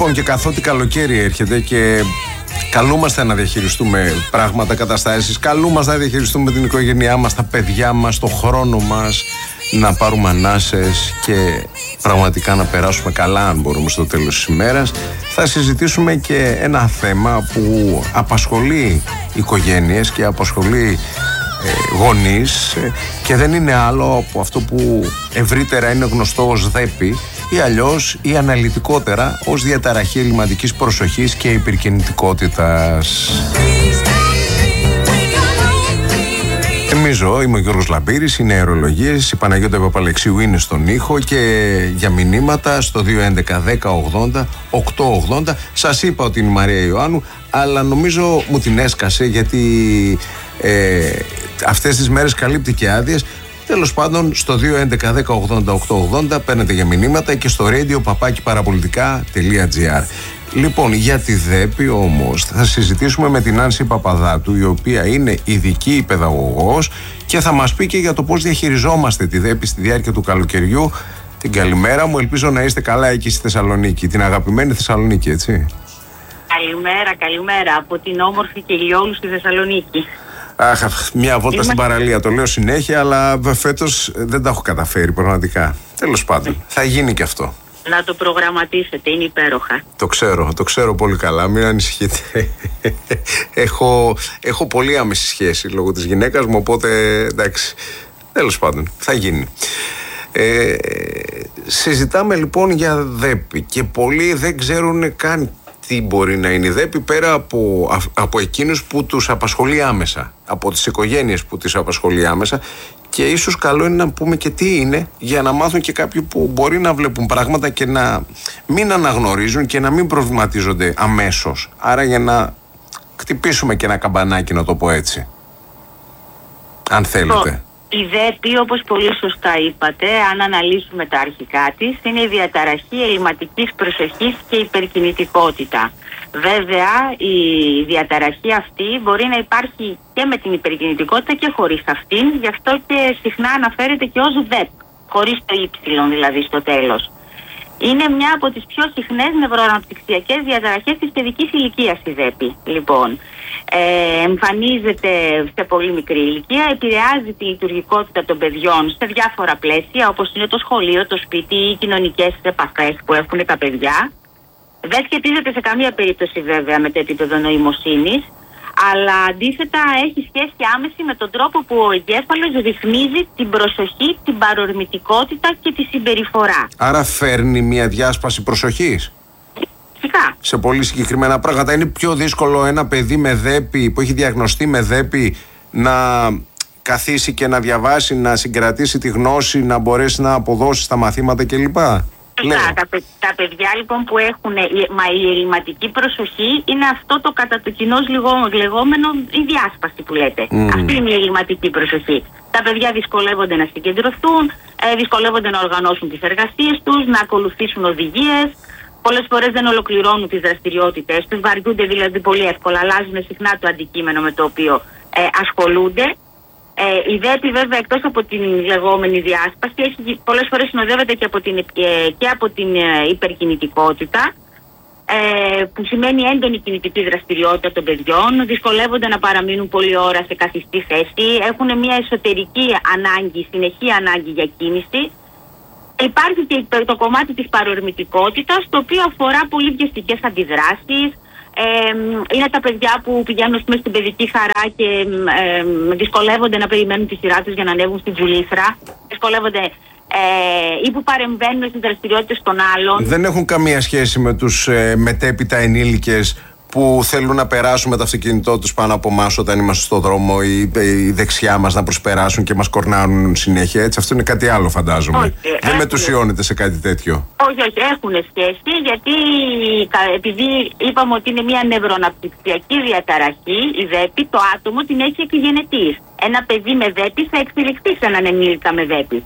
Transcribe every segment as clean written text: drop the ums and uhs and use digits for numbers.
Λοιπόν, και καθότι καλοκαίρι έρχεται και καλούμαστε να διαχειριστούμε πράγματα, καταστάσεις, καλούμαστε να διαχειριστούμε την οικογένειά μας, τα παιδιά μας, το χρόνο μας, να πάρουμε ανάσες και πραγματικά να περάσουμε καλά, αν μπορούμε, στο τέλος της ημέρας. Θα συζητήσουμε και ένα θέμα που απασχολεί οικογένειες και απασχολεί γονείς και δεν είναι άλλο από αυτό που ευρύτερα είναι γνωστό ως ΔΕΠΗ ή αλλιώς ή αναλυτικότερα ως διαταραχή ελλειμματικής προσοχής και υπερκινητικότητας. Είμαι ο Γιώργος Λαμπύρης, είναι αερολογίες, η Παναγιώτα Παπαλεξίου είναι στον ήχο και για μηνύματα στο 211 1080 880. Σας είπα ότι είναι η Μαρία Ιωάννου, αλλά νομίζω μου την έσκασε γιατί αυτές τις μέρες καλύπτει και άδειες. Τέλος πάντων, στο 211 1080 880 παίρνετε για μηνύματα και στο radio@parapolitica.gr. Λοιπόν, για τη ΔΕΠΗ όμως θα συζητήσουμε με την Άνση Παπαδάτου, η οποία είναι ειδική παιδαγωγός και θα μας πει και για το πώς διαχειριζόμαστε τη ΔΕΠΗ στη διάρκεια του καλοκαιριού. Την καλημέρα μου, ελπίζω να είστε καλά εκεί στη Θεσσαλονίκη, την αγαπημένη Θεσσαλονίκη, έτσι. Καλημέρα από την όμορφη και ηλιόλου στη Θεσσαλονίκη. Μια βόλτα στην παραλία, το λέω συνέχεια, αλλά φέτος δεν τα έχω καταφέρει πραγματικά. Τέλος πάντων, θα γίνει και αυτό. Να το προγραμματίσετε, είναι υπέροχα. Το ξέρω πολύ καλά, μην ανησυχείτε. Έχω πολύ άμεση σχέση λόγω της γυναίκας μου, οπότε εντάξει, τέλος πάντων, θα γίνει. Συζητάμε λοιπόν για ΔΕΠΗ και πολλοί δεν ξέρουν καν τι μπορεί να είναι η ΔΕΠΗ πέρα από εκείνους που τους απασχολεί άμεσα, από τις οικογένειες που τις απασχολεί άμεσα, και ίσως καλό είναι να πούμε και τι είναι για να μάθουν και κάποιοι που μπορεί να βλέπουν πράγματα και να μην αναγνωρίζουν και να μην προβληματίζονται αμέσως. Άρα για να χτυπήσουμε και ένα καμπανάκι, να το πω έτσι, αν θέλετε. Η ΔΕΠΗ, όπως πολύ σωστά είπατε, αν αναλύσουμε τα αρχικά της, είναι η διαταραχή ελλειμματικής προσοχής και υπερκινητικότητα. Βέβαια, η διαταραχή αυτή μπορεί να υπάρχει και με την υπερκινητικότητα και χωρίς αυτήν, γι' αυτό και συχνά αναφέρεται και ως ΔΕΠ, χωρίς το ύψιλον δηλαδή στο τέλος. Είναι μια από τις πιο συχνές νευροαναπτυξιακές διαταραχές της παιδικής ηλικίας η ΔΕΠΗ. Λοιπόν, εμφανίζεται σε πολύ μικρή ηλικία, επηρεάζει τη λειτουργικότητα των παιδιών σε διάφορα πλαίσια, όπως είναι το σχολείο, το σπίτι, οι κοινωνικές επαφές που έχουν τα παιδιά. Δεν σχετίζεται σε καμία περίπτωση βέβαια με το επίπεδο νοημοσύνης, αλλά αντίθετα έχει σχέση άμεση με τον τρόπο που ο εγκέφαλος ρυθμίζει την προσοχή, την παρορμητικότητα και τη συμπεριφορά. Άρα φέρνει μια διάσπαση προσοχής. Φυσικά. Σε πολύ συγκεκριμένα πράγματα. Είναι πιο δύσκολο ένα παιδί με ΔΕΠΗ, που έχει διαγνωστεί με ΔΕΠΗ, να καθίσει και να διαβάσει, να συγκρατήσει τη γνώση, να μπορέσει να αποδώσει στα μαθήματα κλπ. Τα παιδιά λοιπόν που έχουν η ελλειμματική προσοχή είναι αυτό το κατά το κοινώς λεγόμενο η διάσπαση που λέτε. Αυτή είναι η ελλειμματική προσοχή. Τα παιδιά δυσκολεύονται να συγκεντρωθούν, δυσκολεύονται να οργανώσουν τις εργασίες τους, να ακολουθήσουν οδηγίες. Πολλές φορές δεν ολοκληρώνουν τις δραστηριότητες τους, βαριούνται δηλαδή πολύ εύκολα, αλλάζουν συχνά το αντικείμενο με το οποίο ασχολούνται. Η ΔΕΠΗ βέβαια, εκτός από την λεγόμενη διάσπαση, πολλές φορές συνοδεύεται και από την υπερκινητικότητα, που σημαίνει έντονη κινητική δραστηριότητα των παιδιών, δυσκολεύονται να παραμείνουν πολλή ώρα σε καθιστή θέση, έχουν μια εσωτερική ανάγκη, συνεχή ανάγκη για κίνηση. Υπάρχει και το κομμάτι της παρορμητικότητας, το οποίο αφορά πολύ βιαστικές αντιδράσεις. Είναι τα παιδιά που πηγαίνουν στην παιδική χαρά και δυσκολεύονται να περιμένουν τη σειρά τους για να ανέβουν στη βουλήθρα. Δυσκολεύονται ή που παρεμβαίνουν στις δραστηριότητες των άλλων. Δεν έχουν καμία σχέση με τους μετέπειτα ενήλικες που θέλουν να περάσουν με το αυτοκίνητό τους πάνω από εμάς όταν είμαστε στο δρόμο ή η δεξιά μας να προσπεράσουν και μας κορνάρουν συνέχεια, έτσι. Αυτό είναι κάτι άλλο, φαντάζομαι. Όχι, δεν μετουσιώνεται σε κάτι τέτοιο. Όχι, έχουν σχέση, γιατί επειδή είπαμε ότι είναι μια νευροαναπτυξιακή διαταραχή, η ΔΕΠΗ, το άτομο την έχει εκγενετής. Ένα παιδί με ΔΕΠΗ θα εξελιχθεί σε έναν ενήλικα με ΔΕΠΗ.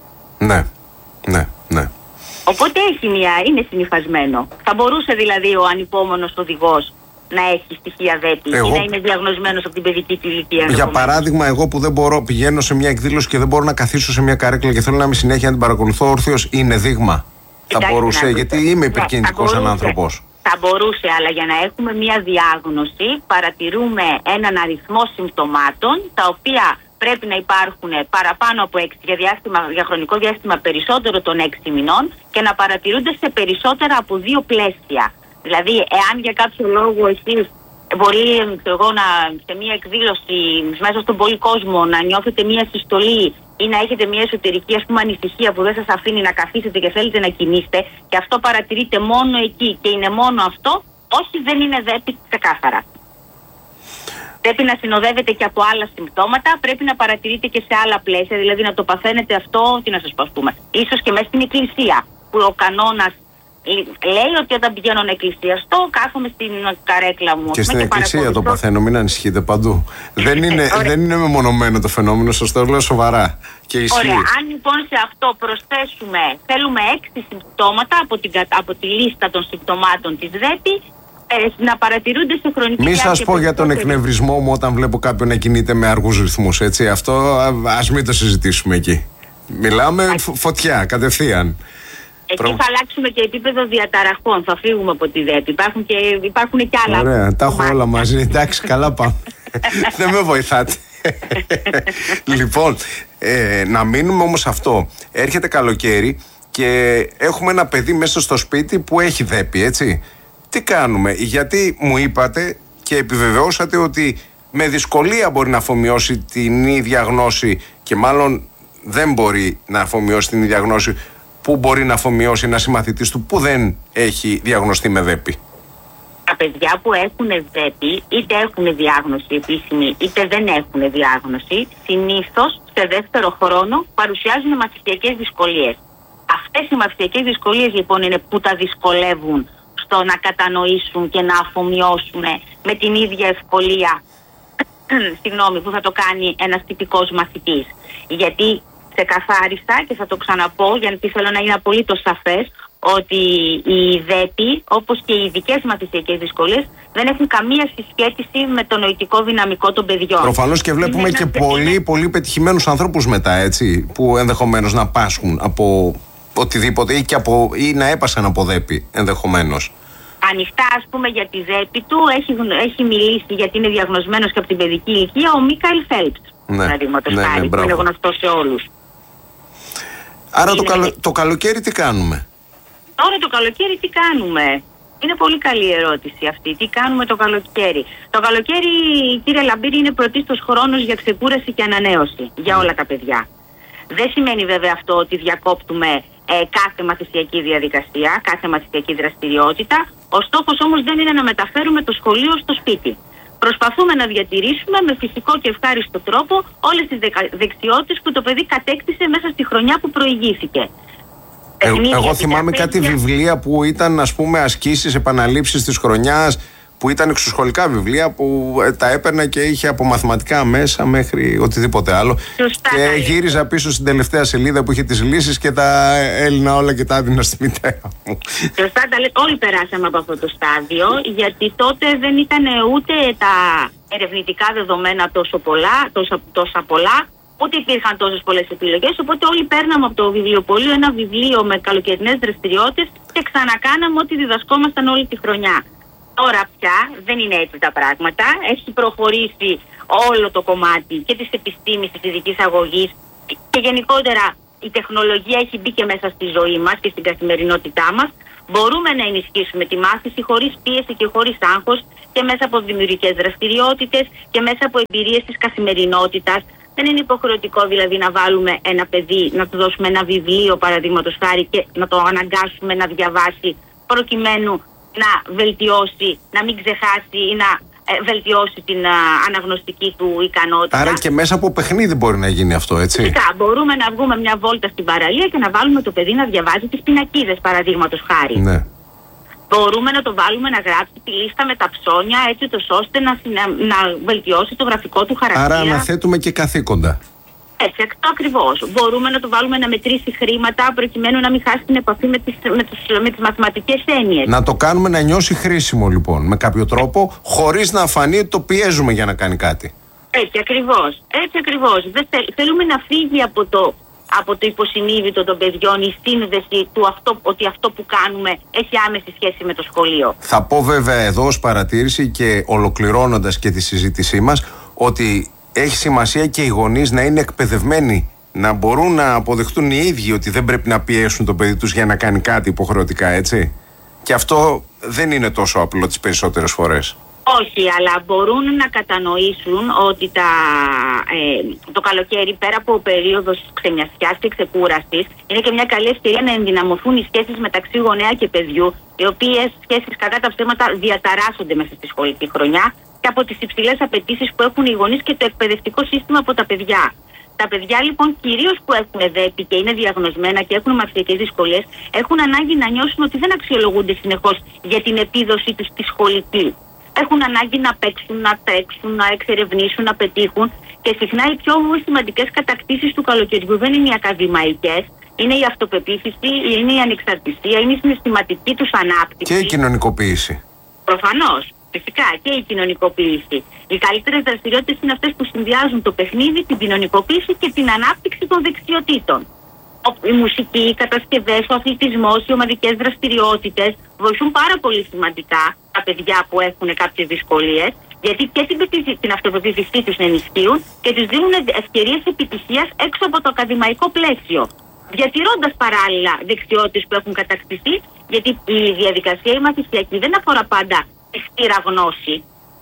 Ναι. Οπότε είναι συνυφασμένο. Θα μπορούσε δηλαδή ο ανυπόμονος οδηγός να έχει στοιχεία ΔΕΠΗ ή να είναι διαγνωσμένος από την παιδική του ηλικία. Για παράδειγμα, εγώ που δεν μπορώ, πηγαίνω σε μια εκδήλωση και δεν μπορώ να καθίσω σε μια καρέκλα και θέλω να είμαι συνέχεια να την παρακολουθώ όρθιος, είναι δείγμα. Θα μπορούσε, γιατί είμαι υπερκινητικός σαν άνθρωπος. Θα μπορούσε, αλλά για να έχουμε μια διάγνωση παρατηρούμε έναν αριθμό συμπτωμάτων τα οποία πρέπει να υπάρχουν παραπάνω από 6 για χρονικό διάστημα περισσότερο των 6 μηνών και να παρατηρούνται σε περισσότερα από 2 πλαίσια. Δηλαδή, εάν για κάποιο λόγο εσείς μπορεί σε μια εκδήλωση μέσα στον πολύ κόσμο να νιώθετε μια συστολή ή να έχετε μια εσωτερική ανησυχία που δεν σας αφήνει να καθίσετε και θέλετε να κινήσετε και αυτό παρατηρείτε μόνο εκεί και είναι μόνο αυτό, όχι, δεν είναι ΔΕΠΗ ξεκάθαρα. Πρέπει να συνοδεύεται και από άλλα συμπτώματα, πρέπει να παρατηρείτε και σε άλλα πλαίσια, δηλαδή να το παθαίνετε αυτό, τι να σας πω, ας πούμε, ίσως και μέσα στην εκκλησία, που ο κανόνας λέει ότι όταν πηγαίνω να εκκλησιαστώ, κάθομαι στην καρέκλα μου. Και στην εκκλησία το παθαίνω, μην ανησυχείτε παντού. Δεν είναι μεμονωμένο το φαινόμενο, σας το λέω σοβαρά. Και ισχύει. Ωραία, αν λοιπόν σε αυτό προσθέσουμε, θέλουμε 6 συμπτώματα από τη λίστα των συμπτωμάτων της ΔΕΠΗ, να παρατηρούνται σε χρονική διάρκεια. Μη σας πω για τον εκνευρισμό μου όταν βλέπω κάποιον να κινείται με αργούς ρυθμούς, έτσι. Αυτό ας μην το συζητήσουμε εκεί. Μιλάμε φωτιά, κατευθείαν. Εκεί θα αλλάξουμε και επίπεδο διαταραχών. Θα φύγουμε από τη ΔΕΠΗ. Υπάρχουν και άλλα. Ωραία, τα έχω όλα μαζί. Εντάξει, καλά πάμε. Δεν με βοηθάτε. Λοιπόν, να μείνουμε όμως αυτό. Έρχεται καλοκαίρι και έχουμε ένα παιδί μέσα στο σπίτι που έχει ΔΕΠΗ, έτσι. Τι κάνουμε? Γιατί μου είπατε και επιβεβαιώσατε ότι με δυσκολία μπορεί να αφομοιώσει την ίδια γνώση και μάλλον δεν μπορεί να αφομοιώσει την ίδια γνώση που μπορεί να αφομοιώσει ένα συμμαθητής του που δεν έχει διαγνωστεί με ΔΕΠΗ. Τα παιδιά που έχουν ΔΕΠΗ είτε έχουν διάγνωση επίσημη είτε δεν έχουν διάγνωση, συνήθως σε δεύτερο χρόνο παρουσιάζουν μαθησιακές δυσκολίες. Αυτές οι μαθησιακές δυσκολίες λοιπόν είναι που τα δυσκολεύουν στο να κατανοήσουν και να αφομοιώσουν με την ίδια ευκολία που θα το κάνει ένας τυπικός μαθητής. Γιατί ξεκαθάρισα και θα το ξαναπώ γιατί θέλω να είναι απολύτως σαφές ότι οι ΔΕΠΗ όπως και οι ειδικές μαθησιακές δυσκολίες δεν έχουν καμία συσχέτιση με το νοητικό δυναμικό των παιδιών. Προφανώς και βλέπουμε και πολύ πετυχημένους ανθρώπους μετά, έτσι, που ενδεχομένως να πάσχουν από οτιδήποτε ή να έπασαν από ΔΕΠΗ ενδεχομένως. Ανοιχτά, ας πούμε, για τη ΔΕΠΗ του έχει μιλήσει, γιατί είναι διαγνωσμένος και από την παιδική ηλικία, ο Μίκαελ Φέλπς. Παραδείγματος χάρη, που είναι γνωστό σε όλους. Άρα το καλοκαίρι τι κάνουμε? Τώρα το καλοκαίρι τι κάνουμε? Είναι πολύ καλή ερώτηση αυτή. Τι κάνουμε το καλοκαίρι? Το καλοκαίρι, κύριε Λαμπύρη, είναι πρωτίστως χρόνος για ξεκούραση και ανανέωση για όλα τα παιδιά. Δεν σημαίνει βέβαια αυτό ότι διακόπτουμε κάθε μαθησιακή διαδικασία, κάθε μαθησιακή δραστηριότητα. Ο στόχος όμως δεν είναι να μεταφέρουμε το σχολείο στο σπίτι. Προσπαθούμε να διατηρήσουμε με φυσικό και ευχάριστο τρόπο όλες τις δεξιότητες που το παιδί κατέκτησε μέσα στη χρονιά που προηγήθηκε. Εγώ θυμάμαι κάτι βιβλία που ήταν, ας πούμε, ασκήσεις, επαναλήψεις της χρονιάς, που ήταν εξωσχολικά βιβλία που τα έπαιρνα και είχε από μαθηματικά μέσα μέχρι οτιδήποτε άλλο. Σωστά, και γύριζα πίσω στην τελευταία σελίδα που είχε τις λύσεις και τα έλυνα όλα και τα έδινα στη μητέρα μου. Σωστά τα λέτε. Όλοι περάσαμε από αυτό το στάδιο, γιατί τότε δεν ήταν ούτε τα ερευνητικά δεδομένα τόσα πολλά, ούτε υπήρχαν τόσες πολλές επιλογές. Οπότε όλοι παίρναμε από το βιβλιοπωλείο ένα βιβλίο με καλοκαιρινές δραστηριότητες και ξανακάναμε ό,τι διδασκόμασταν όλη τη χρονιά. Τώρα πια δεν είναι έτσι τα πράγματα. Έχει προχωρήσει όλο το κομμάτι και της επιστήμης, της ειδικής αγωγής και γενικότερα η τεχνολογία έχει μπει και μέσα στη ζωή μας και στην καθημερινότητά μας. Μπορούμε να ενισχύσουμε τη μάθηση χωρίς πίεση και χωρίς άγχος και μέσα από δημιουργικές δραστηριότητες και μέσα από εμπειρίες της καθημερινότητας. Δεν είναι υποχρεωτικό δηλαδή να βάλουμε ένα παιδί, να του δώσουμε ένα βιβλίο παραδείγματος χάρη και να το αναγκάσουμε να διαβάσει προκειμένου να βελτιώσει, να μην ξεχάσει ή να βελτιώσει την αναγνωστική του ικανότητα. Άρα και μέσα από παιχνίδι μπορεί να γίνει αυτό, έτσι. Φυσικά, μπορούμε να βγούμε μια βόλτα στην παραλία και να βάλουμε το παιδί να διαβάζει τις πινακίδες, παραδείγματος χάρη. Ναι. Μπορούμε να το βάλουμε να γράψει τη λίστα με τα ψώνια, έτσι ώστε να βελτιώσει το γραφικό του χαρακτήρα. Άρα αναθέτουμε και καθήκοντα. Έτσι, ακριβώς. Μπορούμε να το βάλουμε να μετρήσει χρήματα προκειμένου να μην χάσει την επαφή με τις μαθηματικές έννοιες. Να το κάνουμε να νιώσει χρήσιμο λοιπόν με κάποιο τρόπο, χωρίς να φανεί ότι το πιέζουμε για να κάνει κάτι. Έτσι ακριβώς. Θέλουμε να φύγει από το από το υποσυνείδητο των παιδιών η σύνδεση του ότι αυτό που κάνουμε έχει άμεση σχέση με το σχολείο. Θα πω βέβαια εδώ ως παρατήρηση και ολοκληρώνοντας και τη συζήτησή μας ότι έχει σημασία και οι γονείς να είναι εκπαιδευμένοι, να μπορούν να αποδεχτούν οι ίδιοι ότι δεν πρέπει να πιέσουν το παιδί τους για να κάνει κάτι υποχρεωτικά, έτσι. Και αυτό δεν είναι τόσο απλό τις περισσότερες φορές. Όχι, αλλά μπορούν να κατανοήσουν ότι το καλοκαίρι, πέρα από περίοδος ξενιασιάς και ξεκούρασης, είναι και μια καλή ευκαιρία να ενδυναμωθούν οι σχέσεις μεταξύ γονέα και παιδιού, οι οποίες σχέσεις κατά τα ψέματα διαταράσσονται μέσα στη σχολική χρονιά και από τις υψηλές απαιτήσεις που έχουν οι γονείς και το εκπαιδευτικό σύστημα από τα παιδιά. Τα παιδιά λοιπόν, κυρίως που έχουν ΔΕΠΗ και είναι διαγνωσμένα και έχουν μαθησιακές δυσκολίες, έχουν ανάγκη να νιώσουν ότι δεν αξιολογούνται συνεχώς για την επίδοση τους στη σχολική. Έχουν ανάγκη να παίξουν, να τρέξουν, να εξερευνήσουν, να πετύχουν και συχνά οι πιο σημαντικές κατακτήσεις του καλοκαιριού δεν είναι οι ακαδημαϊκές, είναι η αυτοπεποίθηση, είναι η ανεξαρτησία, είναι η συναισθηματική τους ανάπτυξη. Και η κοινωνικοποίηση. Προφανώς. Φυσικά και η κοινωνικοποίηση. Οι καλύτερες δραστηριότητες είναι αυτές που συνδυάζουν το παιχνίδι, την κοινωνικοποίηση και την ανάπτυξη των δεξιοτήτων. Η μουσική, οι κατασκευές, ο αθλητισμός, οι ομαδικές δραστηριότητες βοηθούν πάρα πολύ σημαντικά τα παιδιά που έχουν κάποιες δυσκολίες, γιατί και την αυτοπεποίθησή τους ενισχύουν και τους δίνουν ευκαιρίες επιτυχίας έξω από το ακαδημαϊκό πλαίσιο. Διατηρώντας παράλληλα δεξιότητες που έχουν κατακτηθεί, γιατί η διαδικασία η μαθησιακή δεν αφορά πάντα ευθύρα γνώση.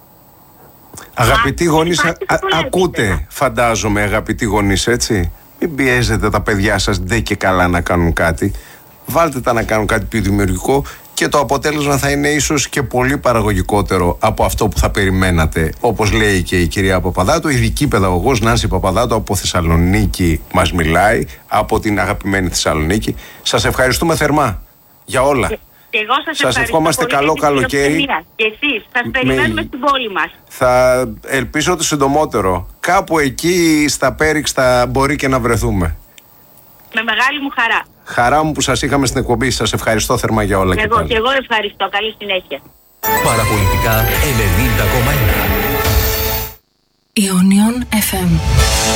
Αγαπητοί γονείς, ακούτε, φαντάζομαι, αγαπητοί γονείς, έτσι. Μην πιέζετε τα παιδιά σας ντε και καλά να κάνουν κάτι. Βάλτε τα να κάνουν κάτι πιο δημιουργικό και το αποτέλεσμα θα είναι ίσως και πολύ παραγωγικότερο από αυτό που θα περιμένατε. Όπως λέει και η κυρία Παπαδάτου, ειδική παιδαγωγός Νάνση Παπαδάτου από Θεσσαλονίκη μας μιλάει, από την αγαπημένη Θεσσαλονίκη. Σας ευχαριστούμε θερμά για όλα. Και εγώ σας ευχόμαστε καλό καλοκαίρι. Και εσείς, σας περιμένουμε στην πόλη μας. Θα ελπίζω το συντομότερο. Κάπου εκεί στα Πέριξ θα μπορεί και να βρεθούμε. Με μεγάλη μου χαρά. Χαρά μου που σας είχαμε στην εκπομπή. Σας ευχαριστώ θερμά για όλα. Και εγώ ευχαριστώ. Καλή συνέχεια. Παραπολιτικά 90,1 Ionion FM.